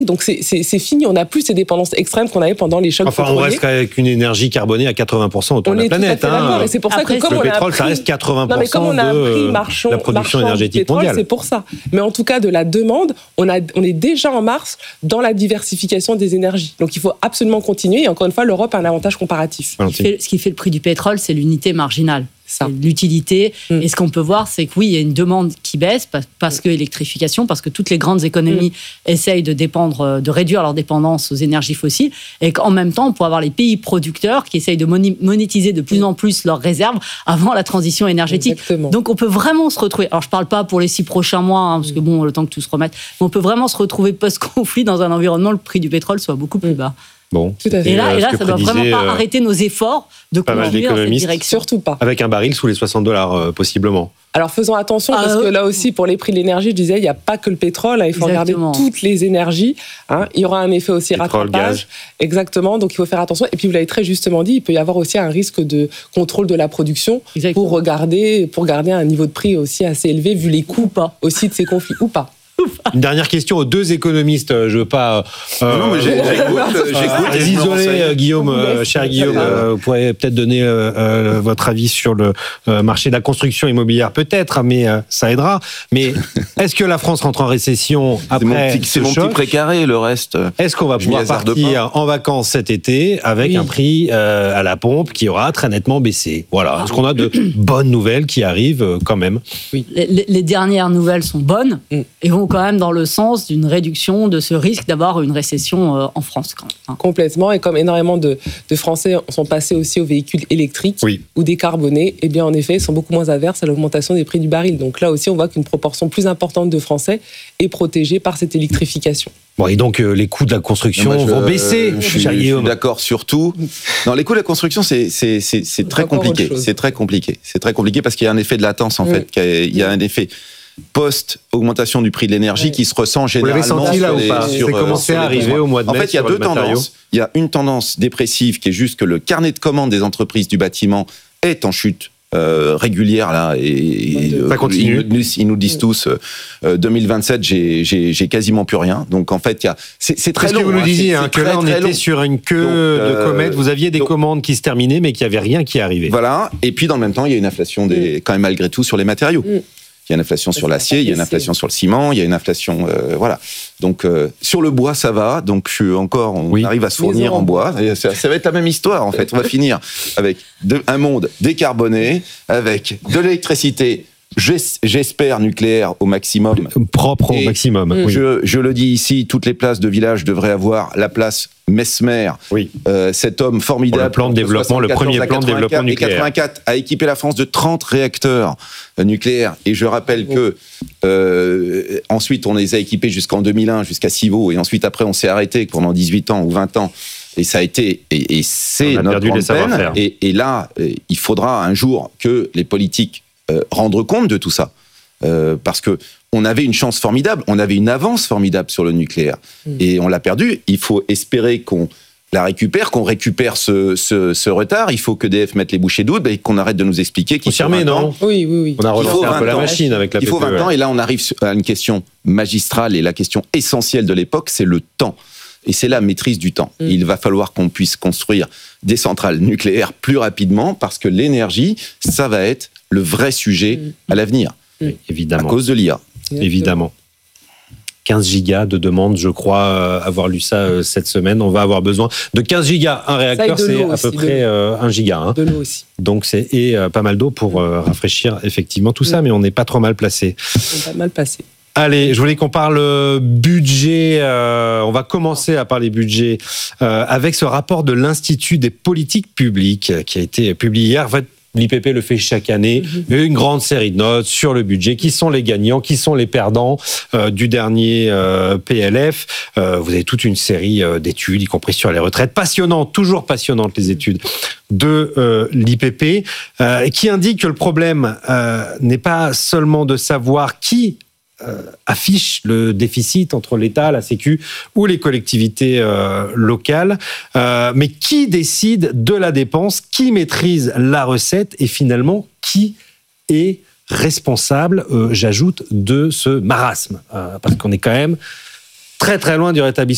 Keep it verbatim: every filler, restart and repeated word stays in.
Donc c'est, c'est, c'est fini, on n'a plus ces dépendances extrêmes qu'on avait pendant les chocs enfin, pétroliers. on reste avec une énergie carbonée à quatre-vingts pour cent autour on de la planète. Hein. Et c'est pour Après, ça que comme le on pétrole, a appris, ça reste quatre-vingts pour cent non, mais comme on a de appris marchand, la production marchand énergétique pétrole, mondiale. C'est pour ça. Mais en tout cas, de la demande, on, a, on est déjà en marche dans la diversification des énergies. Donc il faut absolument continuer. Et encore une fois, l'Europe a un avantage comparatif. Ce qui fait, ce qui fait le prix du pétrole, c'est l'unité marginale. Ça. C'est l'utilité. Mm. Et ce qu'on peut voir, c'est que oui, il y a une demande qui baisse parce que électrification, parce que toutes les grandes économies mm. essayent de dépendre, de réduire leur dépendance aux énergies fossiles, et qu'en même temps, on peut avoir les pays producteurs qui essayent de monétiser de plus en plus leurs réserves avant la transition énergétique. Exactement. Donc, on peut vraiment se retrouver. Alors, je parle pas pour les six prochains mois, hein, parce que bon, le temps que tout se remette, mais on peut vraiment se retrouver post-conflit dans un environnement où le prix du pétrole soit beaucoup plus bas. Bon. Tout à fait. Et là, euh, et là ce que ça ne doit vraiment pas prédisait, euh, arrêter nos efforts de pas mal continuer dans cette d'économistes. direction. Surtout pas. Avec un baril sous les soixante dollars, euh, possiblement. Alors faisons attention, Ah, parce euh... que là aussi, pour les prix de l'énergie, je disais, il n'y a pas que le pétrole, hein, il faut Exactement. regarder toutes les énergies. Hein. Il y aura un effet aussi Pétrole, rattrapage. gaz. Exactement, donc il faut faire attention. Et puis vous l'avez très justement dit, il peut y avoir aussi un risque de contrôle de la production Exactement. pour regarder, pour garder un niveau de prix aussi assez élevé, vu les coûts pas. aussi de ces conflits, ou pas. Une dernière question aux deux économistes. Je veux pas euh, Non, mais j'ai- j'écoute, euh, j'écoute et je me isoler renseigne. euh, Guillaume, euh, cher Guillaume. euh, vous pourrez peut-être donner euh, euh, votre avis sur le euh, marché de la construction immobilière, peut-être, mais euh, ça aidera. Mais est-ce que la France rentre en récession C'est mon après petit, ce c'est mon choc petit précaré, le reste. Est-ce qu'on va Je m'y pouvoir hasarde partir en vacances cet été avec Oui. un prix euh, à la pompe qui aura très nettement baissé? Voilà. Est-ce qu'on a de bonnes nouvelles qui arrivent euh, quand même? Les, les- les dernières nouvelles sont bonnes Mm. et vont quand même dans le sens d'une réduction de ce risque d'avoir une récession euh, en France. Quand même, hein. Complètement, et comme énormément de, de Français sont passés aussi aux véhicules électriques Oui. ou décarbonés, eh bien en effet, ils sont beaucoup moins averses à l'augmentation des prix du baril. Donc là aussi, on voit qu'une proportion plus importante de Français est protégée par cette électrification. Bon, et donc euh, les coûts de la construction Moi, je- vont baisser, Je suis, cher je suis Guillaume. d'accord sur tout. Non, les coûts de la construction, c'est, c'est, c'est, c'est très Encore compliqué. autre chose. C'est très compliqué. C'est très compliqué parce qu'il y a un effet de latence, en Mm. fait. qu'il y a- Il y a un effet post-augmentation du prix de l'énergie Ouais. qui se ressent Vous l'avez généralement senti là sur ou les- pas? sur, C'est euh, commencé sur à les arriver besoins. au mois de En mai fait, il y a sur deux le matériau. tendances. Il y a une tendance dépressive qui est juste que le carnet de commandes des entreprises du bâtiment est en chute euh, régulière là et, et, Ça euh, continue. Ils, nous- ils nous disent tous euh, deux mille vingt-sept j'ai, j'ai, j'ai quasiment plus rien. Donc en fait, il y a c'est, c'est très Parce que long. vous nous hein. disiez C'est- hein, c'est que très, là on très était long. sur une queue Donc, de euh, comètes. Vous aviez des donc- commandes qui se terminaient, mais qu'il n'y avait rien qui arrivait. Voilà. Et puis dans le même temps, il y a une inflation des, quand même malgré tout sur les matériaux. Mm. Il y a une inflation sur Ça l'acier, il y a une baissé. inflation sur le ciment, il y a une inflation, euh, voilà. Donc euh, sur le bois, ça va. Donc je suis encore, on Oui. arrive à se fournir Maison en en bois. Et ça, ça va être la même histoire en fait. On va finir avec de- un monde décarboné, avec de l'électricité. j'es- J'espère nucléaire au maximum. Propre au Et maximum. Mm. Oui. Je, je le dis ici, toutes les places de village devraient avoir la place Mesmer, Oui. euh, cet homme formidable. Pour le plan de entre développement, le soixante-quatorze premier à plan de développement quatre-vingt-quatre, et nucléaire. quatre-vingt-quatre a équipé la France de trente réacteurs euh, nucléaires. Et je rappelle que euh, ensuite on les a équipés jusqu'en deux mille un, jusqu'à Civaux, et ensuite après on s'est arrêté pendant dix-huit ans ou vingt ans. Et ça a été, et, et c'est On a notre perdu les grande peine. savoir-faire. Et, et là, euh, il faudra un jour que les politiques euh, rendent compte de tout ça. Euh, parce que on avait une chance formidable, on avait une avance formidable sur le nucléaire, Mm. et on l'a perdu. Il faut espérer qu'on la récupère, qu'on récupère ce, ce, ce retard. Il faut que D F mette les bouchées doubles et qu'on arrête de nous expliquer qu'il On s'y faut remet, vingt ans. non? Oui, oui, oui. On a Il faut relancé un peu vingt la ans. machine avec la Il faut P P E. vingt ans, et là on arrive à une question magistrale, et la question essentielle de l'époque, c'est le temps. Et c'est la maîtrise du temps. Mm. Il va falloir qu'on puisse construire des centrales nucléaires plus rapidement, parce que l'énergie, ça va être le vrai sujet Mm. à l'avenir, à Évidemment. cause de l'I A. Évidemment. quinze gigas de demande, je crois euh, avoir lu ça euh, cette semaine. On va avoir besoin de quinze gigas. Un réacteur, de c'est l'eau à peu aussi, de près l'eau. euh, un giga. Hein. De l'eau aussi. Donc c'est et euh, pas mal d'eau pour euh, rafraîchir effectivement tout ça, mais on n'est pas trop mal placé. C'est pas mal passé. Allez, je voulais qu'on parle euh, budget. Euh, on va commencer à parler budget euh, avec ce rapport de l'Institut des politiques publiques euh, qui a été publié hier. En fait, l'I P P le fait chaque année, Mm-hmm. une grande série de notes sur le budget, qui sont les gagnants, qui sont les perdants euh, du dernier euh, P L F. Euh, vous avez toute une série euh, d'études, y compris sur les retraites, passionnantes, toujours passionnantes les études de euh, l'I P P, euh, qui indiquent que le problème euh, n'est pas seulement de savoir qui Euh, affiche le déficit entre l'État, la Sécu ou les collectivités euh, locales, euh, mais qui décide de la dépense, qui maîtrise la recette et finalement qui est responsable, euh, j'ajoute, de ce marasme, euh, parce qu'on est quand même très très loin du rétablissement